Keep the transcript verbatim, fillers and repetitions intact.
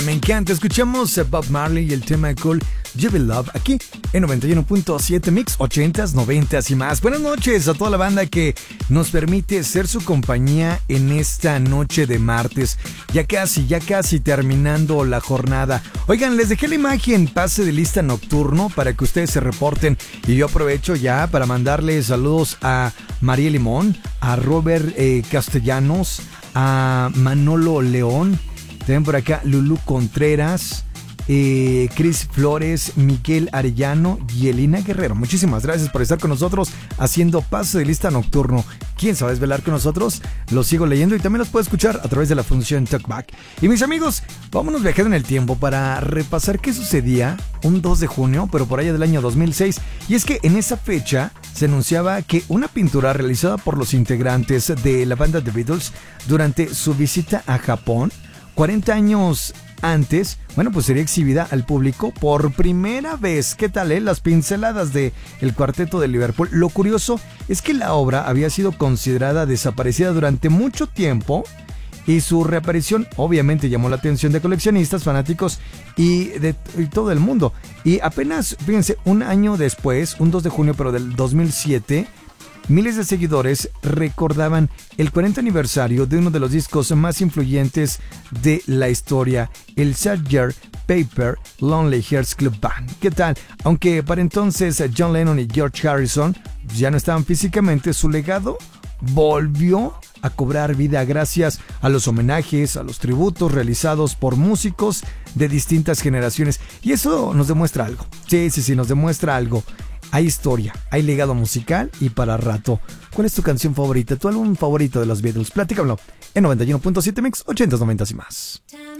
Me encanta, escuchamos a Bob Marley y el tema Cool You Will Love aquí en noventa y uno punto siete Mix, ochentas, noventas y más. Buenas noches a toda la banda que nos permite ser su compañía en esta noche de martes. Ya casi, ya casi terminando la jornada. Oigan, les dejé la imagen pase de lista nocturno para que ustedes se reporten y yo aprovecho ya para mandarles saludos a María Limón, a Robert eh, Castellanos, a Manolo León. También por acá Lulú Contreras, eh, Cris Flores, Miguel Arellano y Elina Guerrero. Muchísimas gracias por estar con nosotros haciendo pase de lista nocturno. ¿Quién se va a desvelar con nosotros? Los sigo leyendo y también los puedo escuchar a través de la función Talkback. Y mis amigos, vámonos viajando en el tiempo para repasar qué sucedía un dos de junio, pero por allá del año dos mil seis. Y es que en esa fecha se anunciaba que una pintura realizada por los integrantes de la banda The Beatles durante su visita a Japón cuarenta años antes, bueno, pues sería exhibida al público por primera vez. ¿Qué tal, eh? Las pinceladas de el Cuarteto de Liverpool. Lo curioso es que la obra había sido considerada desaparecida durante mucho tiempo y su reaparición obviamente llamó la atención de coleccionistas, fanáticos y de y todo el mundo. Y apenas, fíjense, un año después, un dos de junio pero del dos mil siete, miles de seguidores recordaban el cuarenta aniversario de uno de los discos más influyentes de la historia, el sargento Paper Lonely Hearts Club Band. ¿Qué tal? Aunque para entonces John Lennon y George Harrison ya no estaban físicamente, su legado volvió a cobrar vida gracias a los homenajes, a los tributos realizados por músicos de distintas generaciones. Y eso nos demuestra algo. Sí, sí, sí, nos demuestra algo. Hay historia, hay legado musical y para rato. ¿Cuál es tu canción favorita, tu álbum favorito de los Beatles? Platícamelo en noventa y uno punto siete Mix, ochentas, noventas y más.